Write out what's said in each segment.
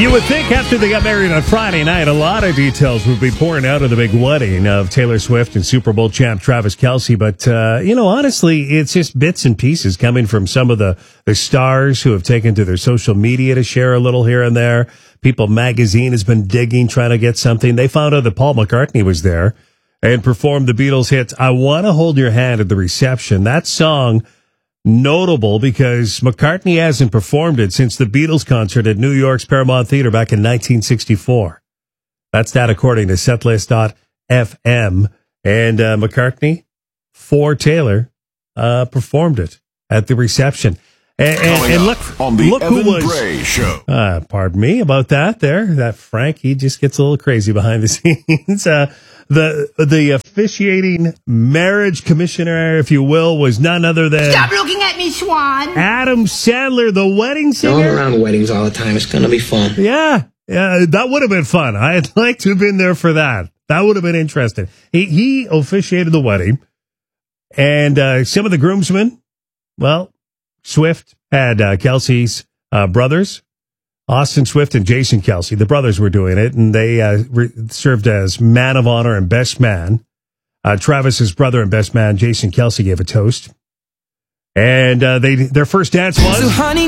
You would think after they got married on Friday night, a lot of details would be pouring out of the big wedding of Taylor Swift and Super Bowl champ Travis Kelce. But, honestly, it's just bits and pieces coming from some of the stars who have taken to their social media to share a little here and there. People Magazine has been digging, trying to get something. They found out that Paul McCartney was there and performed the Beatles hit I Want to Hold Your Hand at the reception. That song, notable because McCartney hasn't performed it since the Beatles concert at New York's Paramount Theater back in 1964. That's that according to setlist.fm. And McCartney, for Taylor, performed it at the reception. And look, on the look Evan who was, Bray Show. Pardon me about that there. That Frank, he just gets a little crazy behind the scenes. The officiating marriage commissioner, if you will, was none other than... Stop looking at me, Swan! Adam Sandler, the wedding singer. I'm around weddings all the time. It's going to be fun. Yeah, that would have been fun. I'd like to have been there for that. That would have been interesting. He officiated the wedding, and some of the groomsmen, well, Swift had Kelce's brothers, Austin Swift and Jason Kelce. The brothers were doing it, and they served as man of honor and best man. Travis's brother and best man, Jason Kelce, gave a toast. And their first dance was... So honey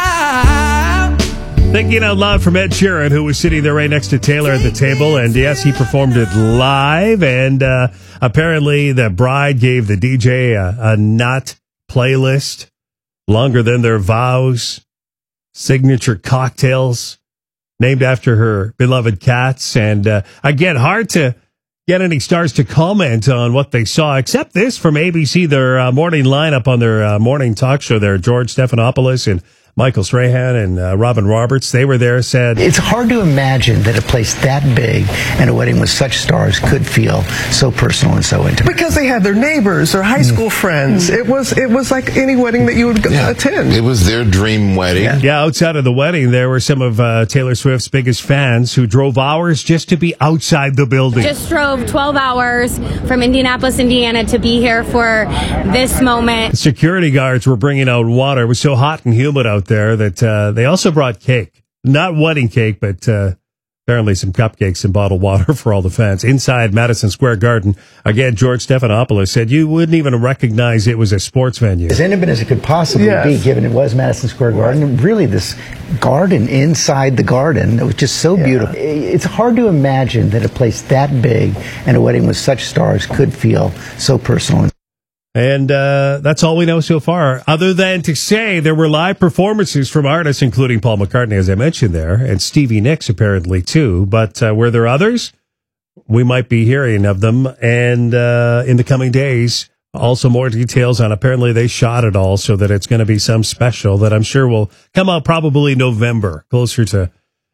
now... Thinking Out Loud from Ed Sheeran, who was sitting there right next to Taylor at the table. And yes, he performed it live. And apparently the bride gave the DJ a nut playlist, longer than their vows. Signature cocktails named after her beloved cats. And again, hard to get any stars to comment on what they saw, except this from ABC, their morning lineup on their morning talk show there. George Stephanopoulos and Michael Strahan and Robin Roberts, they were there, said... It's hard to imagine that a place that big and a wedding with such stars could feel so personal and so intimate. Because they had their neighbors or high school friends. It was like any wedding that you would attend. It was their dream wedding. Yeah, outside of the wedding, there were some of Taylor Swift's biggest fans who drove hours just to be outside the building. Just drove 12 hours from Indianapolis, Indiana to be here for this moment. Security guards were bringing out water. It was so hot and humid out there that they also brought cake. Not wedding cake, but apparently some cupcakes and bottled water for all the fans. Inside Madison Square Garden, again, George Stephanopoulos said you wouldn't even recognize it was a sports venue. As intimate as it could possibly be, given it was Madison Square Garden. And really, this garden inside the garden, it was just so beautiful. It's hard to imagine that a place that big and a wedding with such stars could feel so personal. And that's all we know so far, other than to say there were live performances from artists, including Paul McCartney, as I mentioned there, and Stevie Nicks apparently too. But were there others? We might be hearing of them. And in the coming days, also more details on apparently they shot it all so that it's going to be some special that I'm sure will come out probably November, closer to,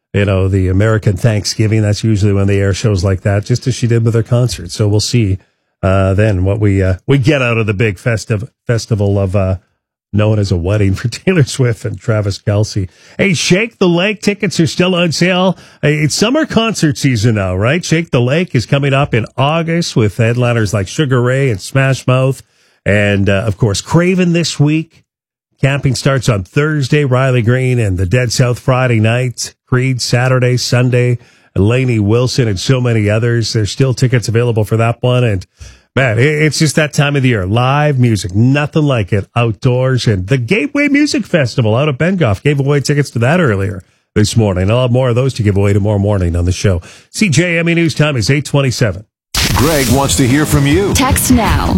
the American Thanksgiving. That's usually when they air shows like that, just as she did with her concert. So we'll see. Then what we get out of the big festival of known as a wedding for Taylor Swift and Travis Kelce. Hey, Shake the Lake tickets are still on sale. Hey, it's summer concert season now, right? Shake the Lake is coming up in August with headliners like Sugar Ray and Smash Mouth, and of course Craven this week. Camping starts on Thursday. Riley Green and the Dead South Friday night. Creed Saturday, Sunday. Lainey Wilson and so many others. There's still tickets available for that one. And man, it's just that time of the year. Live music, nothing like it outdoors. And the Gateway Music Festival out of Bengoff gave away tickets to that earlier this morning. I'll have more of those to give away tomorrow morning on the show. CJME News Time is 8:27. Greg wants to hear from you. Text now.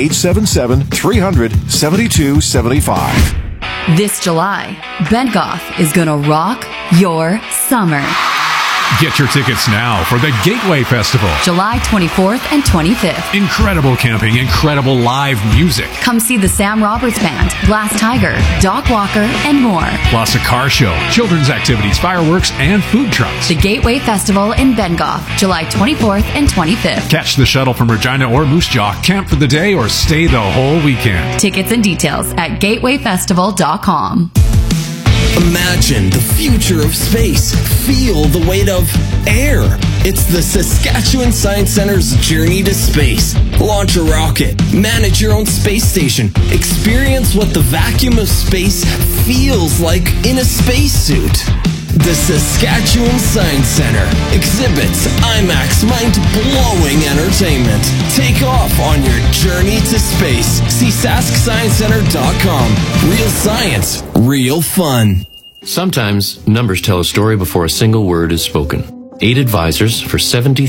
1-877-300-7275. This July, Bengoff is going to rock your summer. Get your tickets now for the Gateway Festival. July 24th and 25th. Incredible camping, incredible live music. Come see the Sam Roberts Band, Glass Tiger, Doc Walker, and more. Plus a car show, children's activities, fireworks, and food trucks. The Gateway Festival in Bengoff, July 24th and 25th. Catch the shuttle from Regina or Moose Jaw, camp for the day, or stay the whole weekend. Tickets and details at gatewayfestival.com. Imagine the future of space. Feel the weight of air. It's the Saskatchewan Science Center's journey to space. Launch a rocket. Manage your own space station. Experience what the vacuum of space feels like in a spacesuit. the Saskatchewan Science Centre. Exhibits, IMAX, mind-blowing entertainment. Take off on your journey to space. See SaskScienceCenter.com. Real science, real fun. Sometimes numbers tell a story before a single word is spoken. 8 advisors for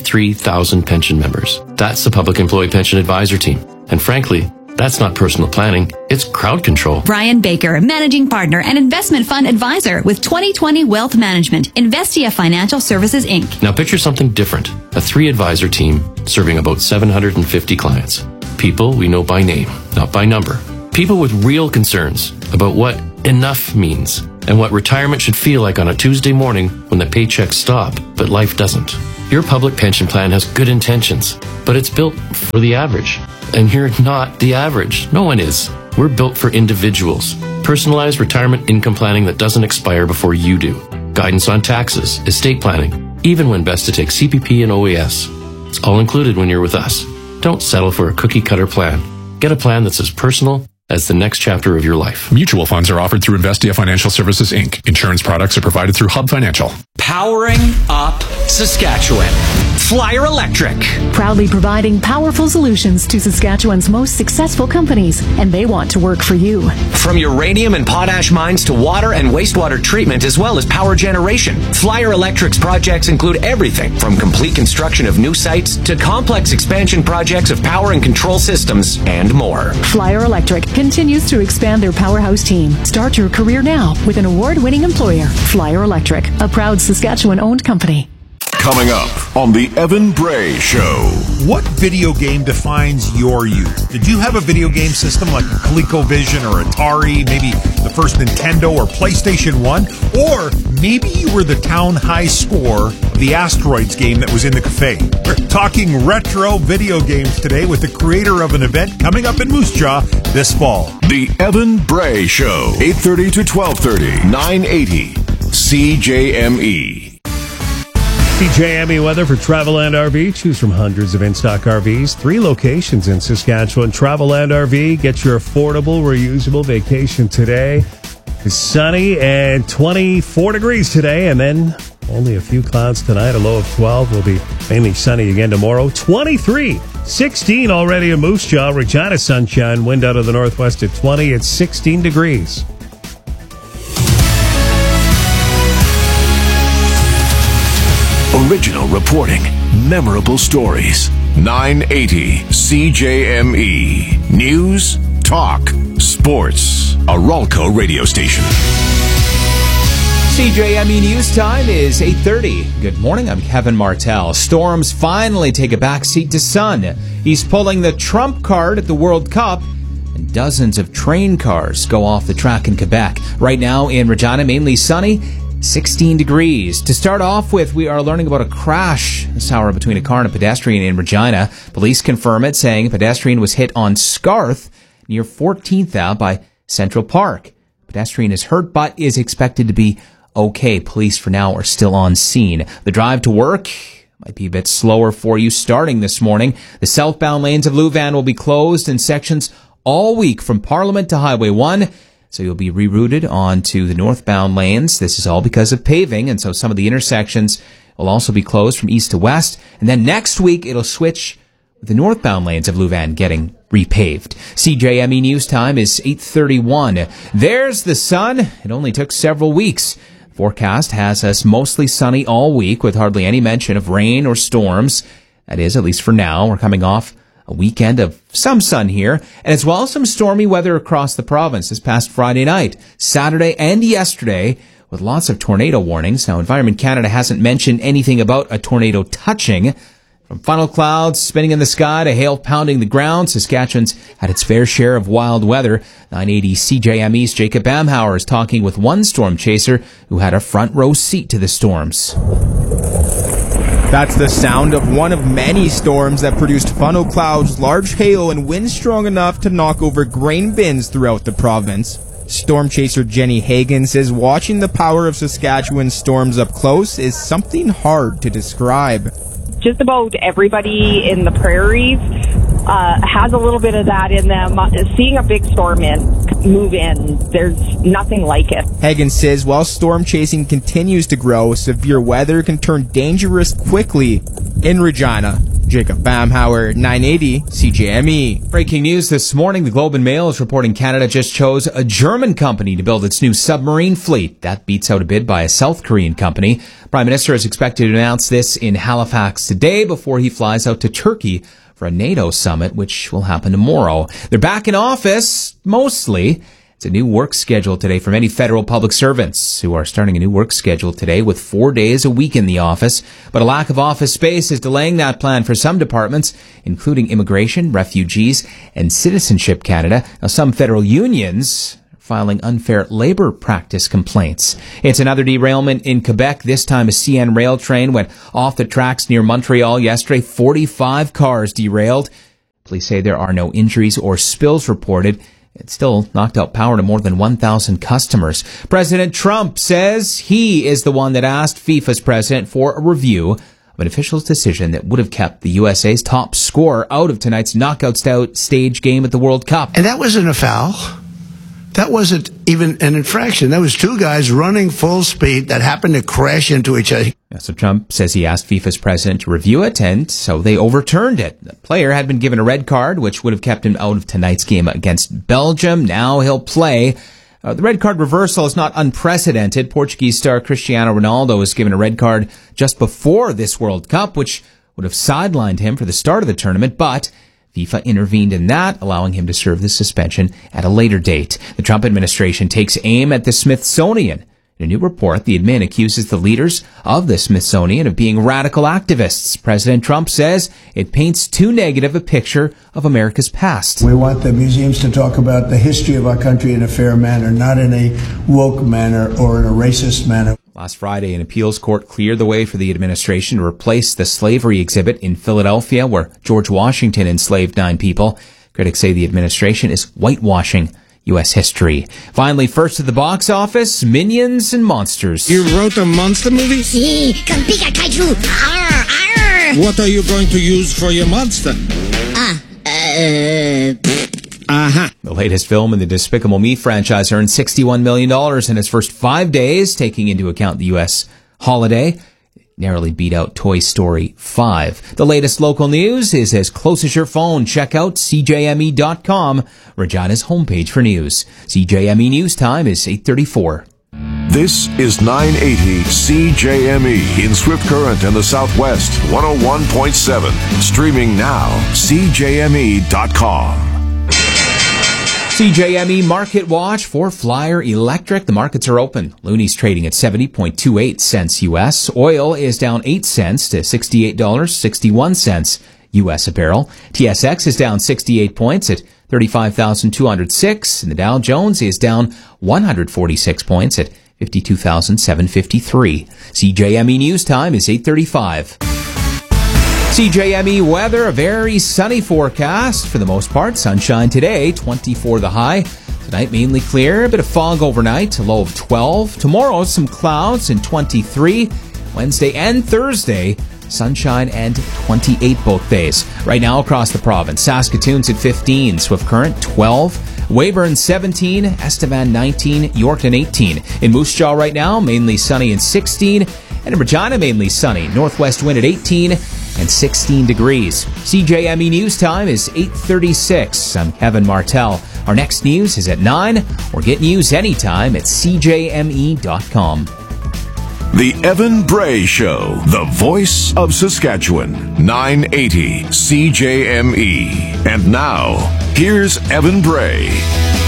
73,000 pension members. That's the Public Employee Pension Advisor Team. And frankly, that's not personal planning, it's crowd control. Brian Baker, Managing Partner and Investment Fund Advisor with 2020 Wealth Management, Investia Financial Services, Inc. Now picture something different. A 3-advisor team serving about 750 clients. People we know by name, not by number. People with real concerns about what enough means and what retirement should feel like on a Tuesday morning when the paychecks stop, but life doesn't. Your public pension plan has good intentions, but it's built for the average. And you're not the average. No one is. We're built for individuals. Personalized retirement income planning that doesn't expire before you do. Guidance on taxes, estate planning, even when best to take CPP and OAS. It's all included when you're with us. Don't settle for a cookie-cutter plan. Get a plan that's as personal as the next chapter of your life. Mutual funds are offered through Investia Financial Services, Inc. Insurance products are provided through Hub Financial. Powering up Saskatchewan. Flyer Electric. Proudly providing powerful solutions to Saskatchewan's most successful companies, and they want to work for you. From uranium and potash mines to water and wastewater treatment, as well as power generation, Flyer Electric's projects include everything from complete construction of new sites to complex expansion projects of power and control systems and more. Flyer Electric continues to expand their powerhouse team. Start your career now with an award-winning employer, Flyer Electric, a proud Saskatchewan-owned company. Coming up on the Evan Bray Show. What video game defines your youth? Did you have a video game system like a ColecoVision or Atari, maybe the first Nintendo or PlayStation 1? Or maybe you were the town high score of the Asteroids game that was in the cafe. We're talking retro video games today with the creator of an event coming up in Moose Jaw this fall. The Evan Bray Show, 8:30 to 12:30, 980 CJME. CJME weather for Travelland RV. Choose from hundreds of in-stock RVs. 3 locations in Saskatchewan. Travelland RV. Get your affordable, reusable vacation today. It's sunny and 24 degrees today, and then only a few clouds tonight. A low of 12. Will be mainly sunny again tomorrow. 23. 16 already in Moose Jaw. Regina sunshine. Wind out of the northwest at 20. It's 16 degrees. Original reporting, memorable stories. 980 CJME. News, talk, sports. A Ralco radio station. CJME News Time is 8:30. Good morning, I'm Kevin Martell. Storms finally take a backseat to sun. He's pulling the Trump card at the World Cup, and dozens of train cars go off the track in Quebec. Right now in Regina, mainly sunny. 16 degrees. To start off with, we are learning about a crash this hour between a car and a pedestrian in Regina. Police confirm it, saying a pedestrian was hit on Scarth near 14th Ave by Central Park. Pedestrian is hurt but is expected to be okay. Police for now are still on scene. The drive to work might be a bit slower for you starting this morning. The southbound lanes of Louvain will be closed in sections all week from Parliament to Highway 1. So you'll be rerouted onto the northbound lanes. This is all because of paving, and so some of the intersections will also be closed from east to west. And then next week, it'll switch with the northbound lanes of Louvain getting repaved. CJME News Time is 8:31. There's the sun. It only took several weeks. Forecast has us mostly sunny all week with hardly any mention of rain or storms. That is, at least for now. We're coming off a weekend of some sun here, and as well as some stormy weather across the province this past Friday night, Saturday, and yesterday, with lots of tornado warnings. Now, Environment Canada hasn't mentioned anything about a tornado touching. From funnel clouds spinning in the sky to hail pounding the ground, Saskatchewan's had its fair share of wild weather. 980 CJME's Jacob Amhauer is talking with one storm chaser who had a front row seat to the storms. That's the sound of one of many storms that produced funnel clouds, large hail, and winds strong enough to knock over grain bins throughout the province. Storm chaser Jenny Hagan says watching the power of Saskatchewan's storms up close is something hard to describe. Just about everybody in the prairies has a little bit of that in them. Seeing a big storm in move in. There's nothing like it. Hagen says while storm chasing continues to grow, severe weather can turn dangerous quickly in Regina. Jacob Bamhauer, 980 CJME. Breaking news this morning, the Globe and Mail is reporting Canada just chose a German company to build its new submarine fleet. That beats out a bid by a South Korean company. Prime Minister is expected to announce this in Halifax today before he flies out to Turkey for a NATO summit, which will happen tomorrow. They're back in office, mostly. It's a new work schedule today for many federal public servants who are starting a new work schedule today with 4 days a week in the office. But a lack of office space is delaying that plan for some departments, including Immigration, Refugees, and Citizenship Canada. Now, some federal unions are filing unfair labor practice complaints. It's another derailment in Quebec. This time a CN rail train went off the tracks near Montreal yesterday. 45 cars derailed. Police say there are no injuries or spills reported. It still knocked out power to more than 1,000 customers. President Trump says he is the one that asked FIFA's president for a review of an official's decision that would have kept the USA's top scorer out of tonight's knockout stage game at the World Cup. And that wasn't a foul. That wasn't even an infraction. That was two guys running full speed that happened to crash into each other. So Trump says he asked FIFA's president to review it, and so they overturned it. The player had been given a red card, which would have kept him out of tonight's game against Belgium. Now he'll play. The red card reversal is not unprecedented. Portuguese star Cristiano Ronaldo was given a red card just before this World Cup, which would have sidelined him for the start of the tournament, but FIFA intervened in that, allowing him to serve the suspension at a later date. The Trump administration takes aim at the Smithsonian. In a new report, the admin accuses the leaders of the Smithsonian of being radical activists. President Trump says it paints too negative a picture of America's past. We want the museums to talk about the history of our country in a fair manner, not in a woke manner or in a racist manner. Last Friday, an appeals court cleared the way for the administration to replace the slavery exhibit in Philadelphia, where George Washington enslaved 9 people. Critics say the administration is whitewashing U.S. history. Finally, first to the box office, Minions and Monsters. You wrote a monster movie? Si, con big kaiju. Arr, arr. What are you going to use for your monster? The latest film in the Despicable Me franchise earned $61 million in its first 5 days, taking into account the U.S. holiday. Narrowly beat out Toy Story 5. The latest local news is as close as your phone. Check out CJME.com, Regina's homepage for news. CJME News Time is 8:34. This is 980 CJME in Swift Current in the Southwest, 101.7. Streaming now, CJME.com. CJME Market Watch for Flyer Electric. The markets are open. Looney's trading at 70.28 cents U.S. Oil is down 8 cents to $68.61 U.S. a barrel. TSX is down 68 points at 35,206. And the Dow Jones is down 146 points at 52,753. CJME News Time is 8:35. CJME weather, a very sunny forecast for the most part. Sunshine today, 24 the high. Tonight mainly clear, a bit of fog overnight, a low of 12. Tomorrow some clouds and 23. Wednesday and Thursday, sunshine and 28 both days. Right now across the province, Saskatoon's at 15, Swift Current 12, Weyburn 17, Estevan 19, Yorkton 18. In Moose Jaw right now, mainly sunny and 16. And in Regina, mainly sunny. Northwest wind at 18 and 16 degrees. CJME News Time is 8:36. I'm Kevin Martell. Our next news is at 9, or get news anytime at CJME.com. The Evan Bray Show, the voice of Saskatchewan, 980 CJME. And now, here's Evan Bray.